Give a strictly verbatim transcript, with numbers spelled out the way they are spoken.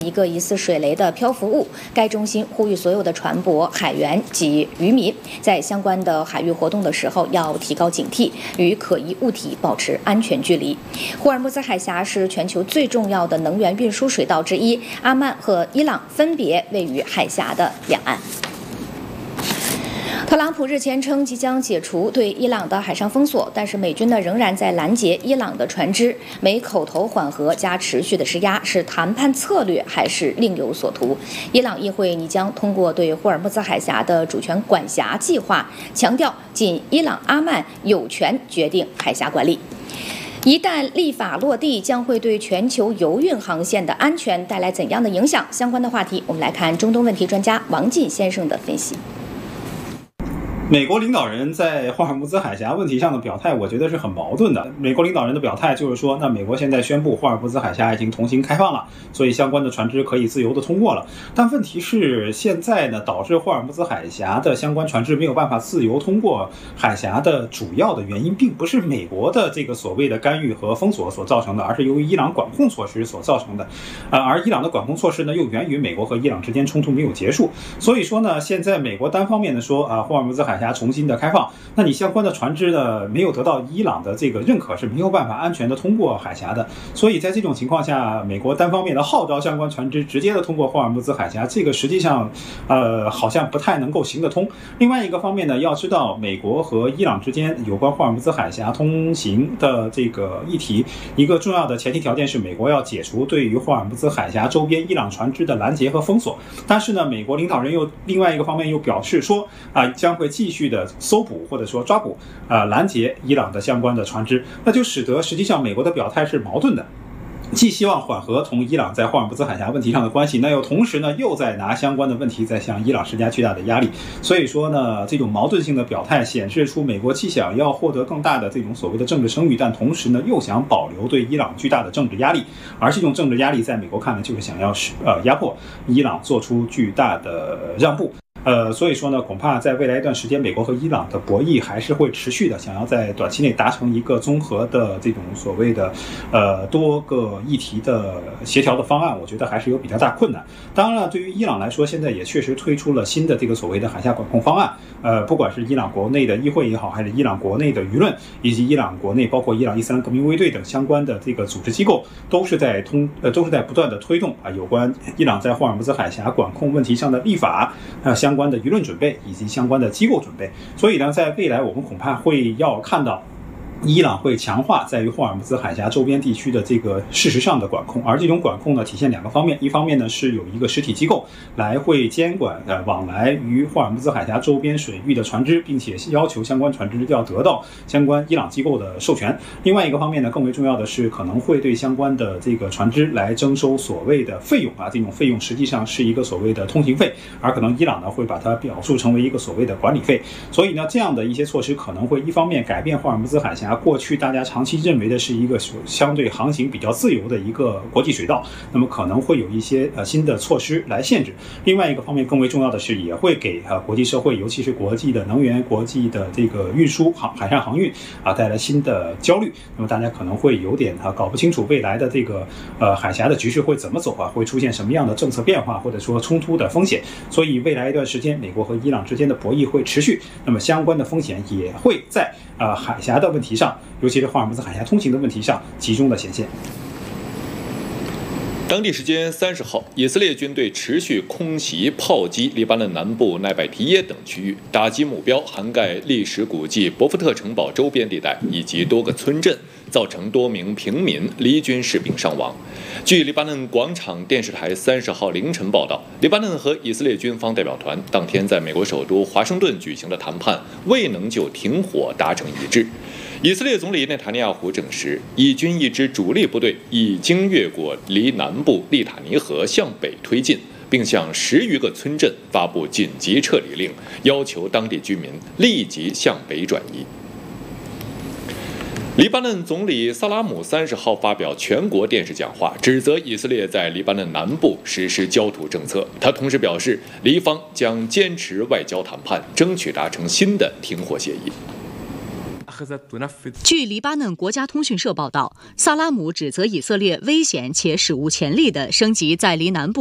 一个疑似水雷的漂浮物。该中心呼吁所有的船舶、海员及渔民在相关的海域活动的时候要提高警惕，与可疑物体保持安全距离。霍尔木兹海峡是全球最重要的能源运输水道之一，阿曼和伊朗分别位于海峡的两岸。特朗普日前称即将解除对伊朗的海上封锁，但是美军呢仍然在拦截伊朗的船只。美口头缓和加持续的施压，是谈判策略还是另有所图？伊朗议会拟将通过对霍尔木兹海峡的主权管辖计划，强调仅伊朗阿曼有权决定海峡管理。一旦立法落地，将会对全球油运航线的安全带来怎样的影响？相关的话题，我们来看中东问题专家王进先生的分析。 美国领导人在霍尔木兹海峡问题上的表态，我觉得是很矛盾的。美国领导人的表态就是说，那美国现在宣布霍尔木兹海峡已经重新开放了，所以相关的船只可以自由的通过了。但问题是，现在呢，导致霍尔木兹海峡的相关船只没有办法自由通过海峡的主要的原因，并不是美国的这个所谓的干预和封锁所造成的，而是由于伊朗管控措施所造成的。呃，而伊朗的管控措施呢，又源于美国和伊朗之间冲突没有结束。所以说呢，现在美国单方面的说啊，霍尔木兹海峡重新的开放，那你相关的船只呢没有得到伊朗的这个认可，是没有办法安全的通过海峡的。所以在这种情况下，美国单方面的号召相关船只直接的通过霍尔木兹海峡，这个实际上呃好像不太能够行得通。另外一个方面呢，要知道美国和伊朗之间有关霍尔木兹海峡通行的这个议题，一个重要的前提条件是美国要解除对于霍尔木兹海峡周边伊朗船只的拦截和封锁。但是呢，美国领导人又另外一个方面又表示说啊、呃，将会继续的搜捕或者说抓捕啊、呃、拦截伊朗的相关的船只，那就使得实际上美国的表态是矛盾的。既希望缓和同伊朗在霍尔木兹海峡问题上的关系，那又同时呢又在拿相关的问题在向伊朗施加巨大的压力。所以说呢，这种矛盾性的表态显示出美国既想要获得更大的这种所谓的政治声誉，但同时呢又想保留对伊朗巨大的政治压力。而这种政治压力在美国看来就是想要呃压迫伊朗做出巨大的让步。呃，所以说呢，恐怕在未来一段时间，美国和伊朗的博弈还是会持续的。想要在短期内达成一个综合的这种所谓的，呃，多个议题的协调的方案，我觉得还是有比较大困难。当然了，对于伊朗来说，现在也确实推出了新的这个所谓的海峡管控方案。呃，不管是伊朗国内的议会也好，还是伊朗国内的舆论，以及伊朗国内包括伊朗伊斯兰革命卫队等相关的这个组织机构，都是在通呃都是在不断的推动啊有关伊朗在霍尔木兹海峡管控问题上的立法啊相。相关的舆论准备以及相关的机构准备，所以呢，在未来我们恐怕会要看到伊朗会强化在于霍尔木兹海峡周边地区的这个事实上的管控，而这种管控呢，体现两个方面，一方面呢是有一个实体机构来会监管呃往来于霍尔木兹海峡周边水域的船只，并且要求相关船只要得到相关伊朗机构的授权。另外一个方面呢，更为重要的是可能会对相关的这个船只来征收所谓的费用啊，这种费用实际上是一个所谓的通行费，而可能伊朗呢会把它表述成为一个所谓的管理费。所以呢，这样的一些措施可能会一方面改变霍尔木兹海峡过去大家长期认为的是一个相对航行比较自由的一个国际水道，那么可能会有一些呃新的措施来限制。另外一个方面更为重要的是，也会给呃国际社会，尤其是国际的能源、国际的这个运输航海上航运啊带来新的焦虑。那么大家可能会有点啊搞不清楚未来的这个呃海峡的局势会怎么走啊，会出现什么样的政策变化，或者说冲突的风险。所以未来一段时间，美国和伊朗之间的博弈会持续，那么相关的风险也会在呃海峡的问题上，尤其是霍尔木兹海峡通行的问题上集中的显现。 当地时间三十号，以色列军队持续空袭、炮击黎巴嫩南部奈拜提耶等区域，打击目标涵盖历史古迹博福特城堡周边地带以及多个村镇，造成多名平民、黎军士兵伤亡。据黎巴嫩广场电视台三十号凌晨报道，黎巴嫩和以色列军方代表团当天在美国首都华盛顿举行的谈判未能就停火达成一致。以色列总理内塔尼亚胡证实，以军一支主力部队已经越过离南部利塔尼河向北推进，并向十余个村镇发布紧急撤离令，要求当地居民立即向北转移。黎巴嫩总理萨拉姆三十号发表全国电视讲话，指责以色列在黎巴嫩南部实施焦土政策。他同时表示，黎方将坚持外交谈判，争取达成新的停火协议。 据黎巴嫩国家通讯社报道，萨拉姆指责以色列危险且史无前例地升级在离南部